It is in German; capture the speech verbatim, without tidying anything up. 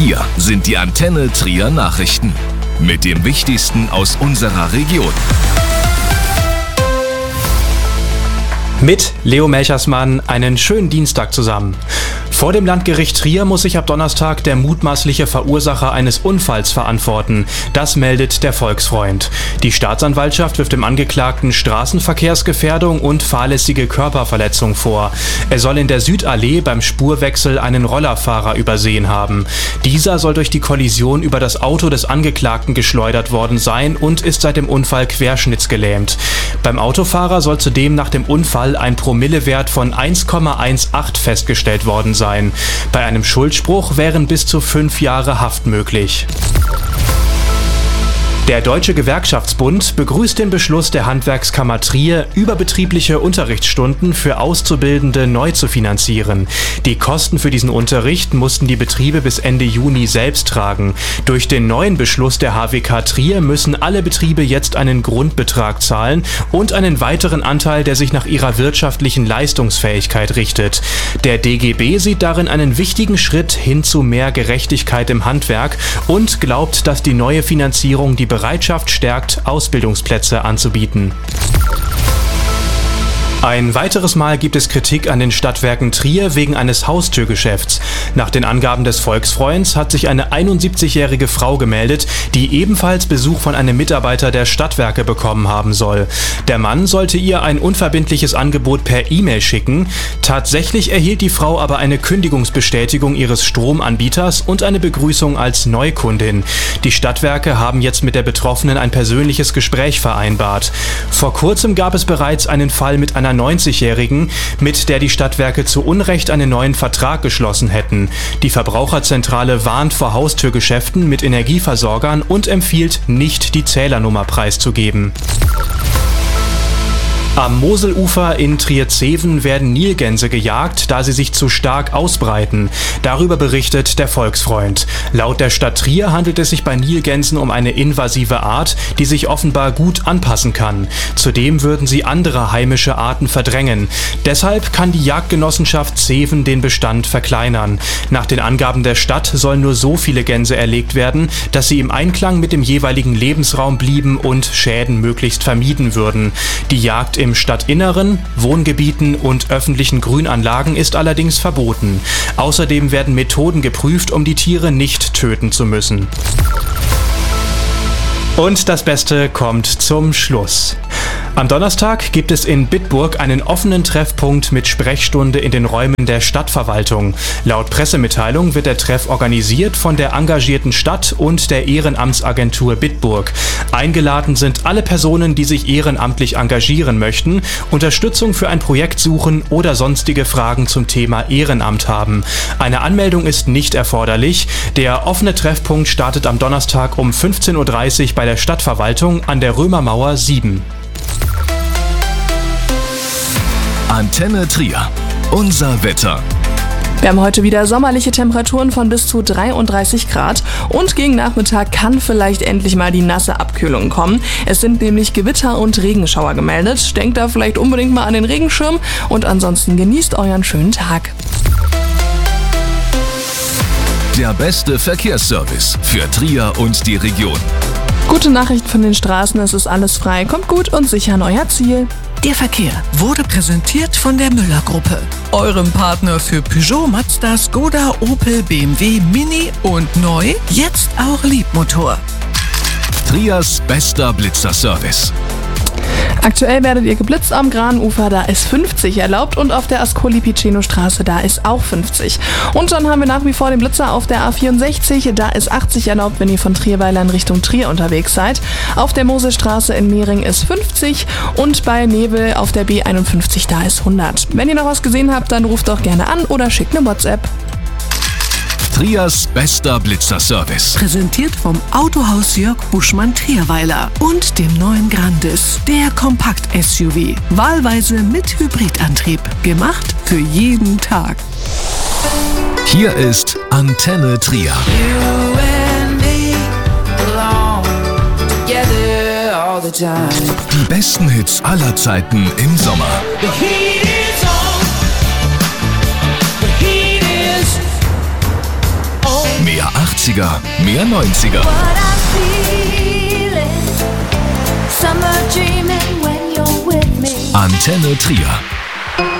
Hier sind die Antenne Trier Nachrichten mit dem Wichtigsten aus unserer Region. Mit Leo Melchersmann einen schönen Dienstag zusammen. Vor dem Landgericht Trier muss sich ab Donnerstag der mutmaßliche Verursacher eines Unfalls verantworten. Das meldet der Volksfreund. Die Staatsanwaltschaft wirft dem Angeklagten Straßenverkehrsgefährdung und fahrlässige Körperverletzung vor. Er soll in der Südallee beim Spurwechsel einen Rollerfahrer übersehen haben. Dieser soll durch die Kollision über das Auto des Angeklagten geschleudert worden sein und ist seit dem Unfall querschnittsgelähmt. Beim Autofahrer soll zudem nach dem Unfall ein Promillewert von eins Komma achtzehn festgestellt worden sein. Bei einem Schuldspruch wären bis zu fünf Jahre Haft möglich. Der Deutsche Gewerkschaftsbund begrüßt den Beschluss der Handwerkskammer Trier, überbetriebliche Unterrichtsstunden für Auszubildende neu zu finanzieren. Die Kosten für diesen Unterricht mussten die Betriebe bis Ende Juni selbst tragen. Durch den neuen Beschluss der H W K Trier müssen alle Betriebe jetzt einen Grundbetrag zahlen und einen weiteren Anteil, der sich nach ihrer wirtschaftlichen Leistungsfähigkeit richtet. Der D G B sieht darin einen wichtigen Schritt hin zu mehr Gerechtigkeit im Handwerk und glaubt, dass die neue Finanzierung die Bereitschaft stärkt, Ausbildungsplätze anzubieten. Ein weiteres Mal gibt es Kritik an den Stadtwerken Trier wegen eines Haustürgeschäfts. Nach den Angaben des Volksfreunds hat sich eine einundsiebzigjährige Frau gemeldet, die ebenfalls Besuch von einem Mitarbeiter der Stadtwerke bekommen haben soll. Der Mann sollte ihr ein unverbindliches Angebot per E-Mail schicken. Tatsächlich erhielt die Frau aber eine Kündigungsbestätigung ihres Stromanbieters und eine Begrüßung als Neukundin. Die Stadtwerke haben jetzt mit der Betroffenen ein persönliches Gespräch vereinbart. Vor kurzem gab es bereits einen Fall mit einer neunzigjährigen, mit der die Stadtwerke zu Unrecht einen neuen Vertrag geschlossen hätten. Die Verbraucherzentrale warnt vor Haustürgeschäften mit Energieversorgern und empfiehlt, nicht die Zählernummer preiszugeben. Am Moselufer in Trier-Zeven werden Nilgänse gejagt, da sie sich zu stark ausbreiten. Darüber berichtet der Volksfreund. Laut der Stadt Trier handelt es sich bei Nilgänsen um eine invasive Art, die sich offenbar gut anpassen kann. Zudem würden sie andere heimische Arten verdrängen. Deshalb kann die Jagdgenossenschaft Zeven den Bestand verkleinern. Nach den Angaben der Stadt sollen nur so viele Gänse erlegt werden, dass sie im Einklang mit dem jeweiligen Lebensraum blieben und Schäden möglichst vermieden würden. Die Jagd im Stadtinneren, Wohngebieten und öffentlichen Grünanlagen ist allerdings verboten. Außerdem werden Methoden geprüft, um die Tiere nicht töten zu müssen. Und das Beste kommt zum Schluss. Am Donnerstag gibt es in Bitburg einen offenen Treffpunkt mit Sprechstunde in den Räumen der Stadtverwaltung. Laut Pressemitteilung wird der Treff organisiert von der engagierten Stadt und der Ehrenamtsagentur Bitburg. Eingeladen sind alle Personen, die sich ehrenamtlich engagieren möchten, Unterstützung für ein Projekt suchen oder sonstige Fragen zum Thema Ehrenamt haben. Eine Anmeldung ist nicht erforderlich. Der offene Treffpunkt startet am Donnerstag um fünfzehn Uhr dreißig bei der Stadtverwaltung an der Römermauer sieben. Antenne Trier. Unser Wetter. Wir haben heute wieder sommerliche Temperaturen von bis zu dreiunddreißig Grad und gegen Nachmittag kann vielleicht endlich mal die nasse Abkühlung kommen. Es sind nämlich Gewitter und Regenschauer gemeldet. Denkt da vielleicht unbedingt mal an den Regenschirm und ansonsten genießt euren schönen Tag. Der beste Verkehrsservice für Trier und die Region. Gute Nachricht von den Straßen, es ist alles frei. Kommt gut und sicher an euer Ziel. Der Verkehr wurde präsentiert von der Müller-Gruppe, eurem Partner für Peugeot, Mazda, Skoda, Opel, B M W, Mini und neu, jetzt auch Liebmotor. Triers bester Blitzerservice. Aktuell werdet ihr geblitzt am Granufer, da ist fünfzig erlaubt und auf der Ascoli-Piceno-Straße, da ist auch fünfzig. Und dann haben wir nach wie vor den Blitzer auf der A vierundsechzig, da ist achtzig erlaubt, wenn ihr von Trierweiler in Richtung Trier unterwegs seid. Auf der Moselstraße in Mehring ist fünfzig und bei Nebel auf der B einundfünfzig, da ist hundert. Wenn ihr noch was gesehen habt, dann ruft doch gerne an oder schickt eine WhatsApp. Triers bester Blitzerservice. Präsentiert vom Autohaus Jörg Buschmann Trierweiler und dem neuen Grandis, der Kompakt-S U V. Wahlweise mit Hybridantrieb. Gemacht für jeden Tag. Hier ist Antenne Trier. Die besten Hits aller Zeiten im Sommer. Mehr acht achtziger, mehr neunziger. Antenne Trier.